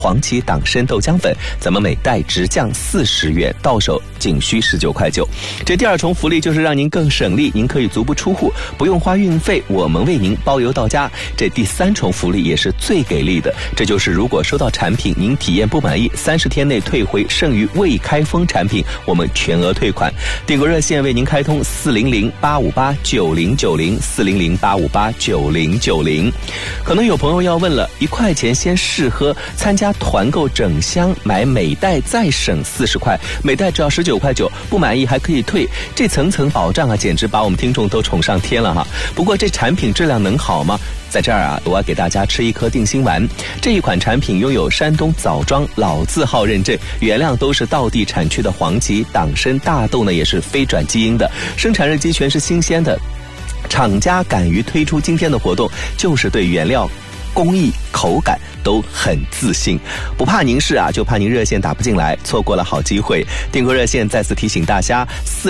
黄芪党参豆浆粉，咱们每袋直降40元，到手仅需19块9。这第二重福利就是让您更省力，您可以足不出户，不用花运费，我们为您包邮到家。这第三重福利也是最给力的，这就是如果收到产品您体验不满意，30天内退回剩余未开封产品，我们全额退款。订购热线为您开通400-858-9090，400-858-9090。可能有朋友要问了，1块钱先试喝，参加团购整箱，买每袋再省40块，每袋只要19块9，不满意还可以退，这层层保障啊，简直把我们听众都宠上天了哈。不过这产品质量能好吗？在这儿啊，我要给大家吃一颗定心丸。这一款产品拥有山东枣庄老字号认证，原料都是道地产区的黄芪、党参、大豆呢，也是非转基因的，生产日期全是新鲜的。厂家敢于推出今天的活动，就是对原料、工艺、口感都很自信，不怕您试啊，就怕您热线打不进来，错过了好机会。订购热线再次提醒大家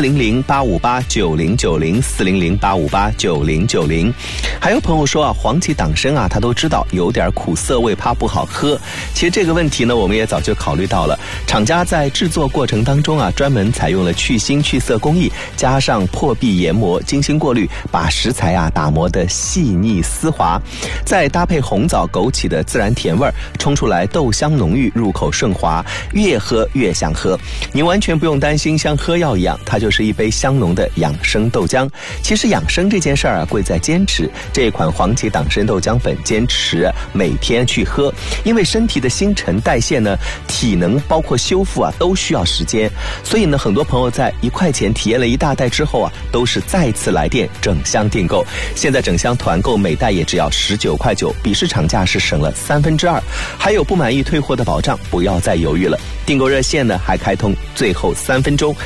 ，400-858-9090，400-858-9090。还有朋友说啊，黄芪党参啊，他都知道有点苦涩味，怕不好喝。其实这个问题呢，我们也早就考虑到了。厂家在制作过程当中啊，专门采用了去腥去涩工艺，加上破壁研磨，精心过滤，把食材啊打磨得细腻丝滑，再搭配红枣、枸杞的自然甜味，冲出来豆香浓郁，入口顺滑，越喝越想喝。您完全不用担心像喝药一样，它就是一杯香浓的养生豆浆。其实养生这件事儿啊，贵在坚持。这款黄芪党参豆浆粉，坚持每天去喝，因为身体的新陈代谢呢、体能包括修复啊，都需要时间。所以呢，很多朋友在1块钱体验了一大袋之后啊，都是再次来电整箱订购。现在整箱团购每袋也只要19块9，比市场价是省了2/3，还有不满意退货的保障，不要再犹豫了。订购热线呢还开通最后3分钟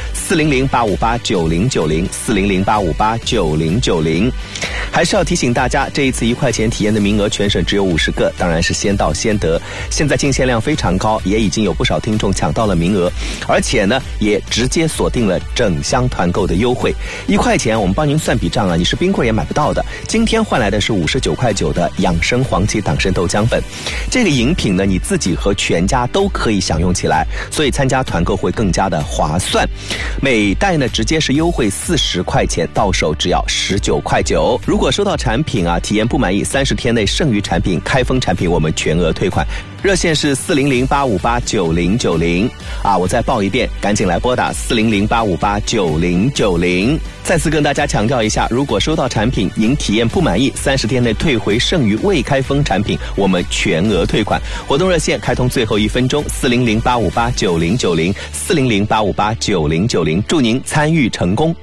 ，400-858-9090，400-858-9090。还是要提醒大家，这一次1块钱体验的名额全省只有50个，当然是先到先得。现在进线量非常高，也已经有不少听众抢到了名额，而且呢也直接锁定了整箱团购的优惠。1块钱我们帮您算笔账啊，你是冰棍也买不到的。今天换来的是59块9的养生黄芪党参豆浆粉，这个饮品呢，你自己和全家都可以享用起来，所以参加团购会更加的划算。每袋呢直接是优惠40块钱，到手只要19块9。如果收到产品啊体验不满意，30天内剩余产品、开封产品我们全额退款。热线是400-858-9090啊，我再报一遍，赶紧来拨打400-858-9090。再次跟大家强调一下，如果收到产品您体验不满意，30天内退回剩余未开封产品，我们全额退款。活动热线开通最后1分钟，400-858-9090，400-858-9090，祝您参与成功。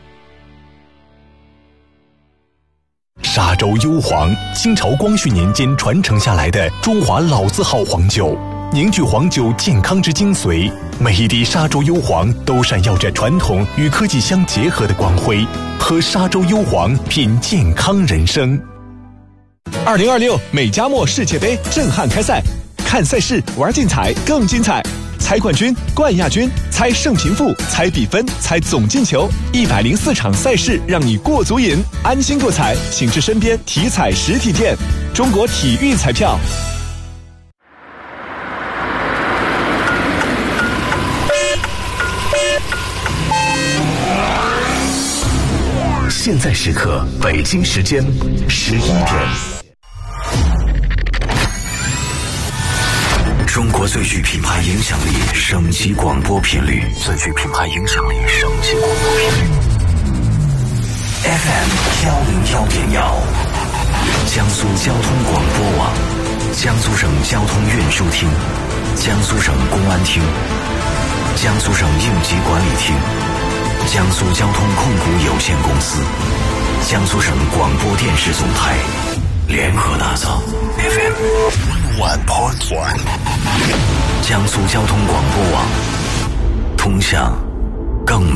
沙洲幽黄，清朝光绪年间传承下来的中华老字号黄酒，凝聚黄酒健康之精髓。每一滴沙洲幽黄都闪耀着传统与科技相结合的光辉。喝沙洲幽黄，品健康人生。 2026美加墨世界杯震撼开赛，看赛事，玩竞彩更精彩。猜冠军、冠亚军，猜胜平负，猜比分，猜总进球，104场赛事让你过足瘾，安心购彩，请至身边体彩实体店。中国体育彩票。 现在时刻，北京时间11点。中国最具品牌影响力省级广播频率，最具品牌影响力省级广播频率 FM 101.1，江苏交通广播网，江苏省交通院收听，江苏省公安厅，江苏省应急管理厅，江苏交通控股有限公司，江苏省广播电视总台联合打造 FM 101.1，江苏交通广播网，通向更